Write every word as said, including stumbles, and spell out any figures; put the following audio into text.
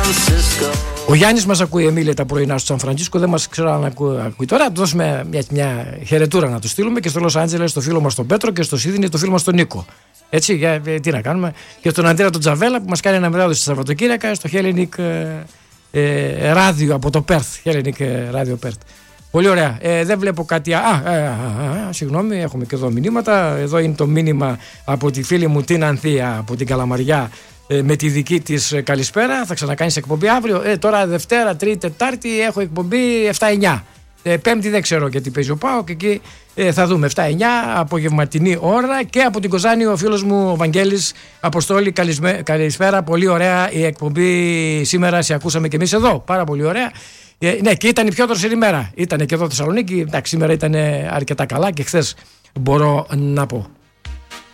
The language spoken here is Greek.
Ο Γιάννης μας ακούει, Εμίλια, τα πρωινά στο Σαν Φραντζίσκο. Δεν μας ξέρω αν ακούει, ακούει τώρα. Να του δώσουμε μια, μια χαιρετούρα να του στείλουμε και στο Λος Άντζελες στο φίλο μας τον Πέτρο και στο Σίδνεϊ το φίλο μας τον Νίκο. Έτσι, για, τι να κάνουμε. Και στον Αντρέα τον Τζαβέλα που μας κάνει ένα μετάδοση στη Σαββατοκύριακα στο Hellenic ε, ράδιο από το Πέρθ. Hellenic ράδιο Πέρθ. Πολύ ωραία. Ε, δεν βλέπω κάτι. Α, α, α, α, α, συγγνώμη, έχουμε και εδώ μηνύματα. Εδώ είναι το μήνυμα από τη φίλη μου την Ανθία από την Καλαμαριά ε, με τη δική της καλησπέρα. Θα ξανακάνεις εκπομπή αύριο. Ε, τώρα Δευτέρα, Τρίτη, Τετάρτη έχω εκπομπή επτά εννιά. Ε, πέμπτη δεν ξέρω γιατί παίζει ο ΠΑΟΚ και εκεί ε, θα δούμε επτά εννιά απογευματινή ώρα. Και από την Κοζάνη ο φίλος μου ο Βαγγέλης Αποστόλη, καλησπέρα. Πολύ ωραία η εκπομπή σήμερα. Σε ακούσαμε και εμείς εδώ. Πάρα πολύ ωραία. Ε, ναι, και ήταν η πιο δροσερή μέρα. Ήταν και εδώ Θεσσαλονίκη. Εντάξει, σήμερα ήταν αρκετά καλά και χθες μπορώ να πω.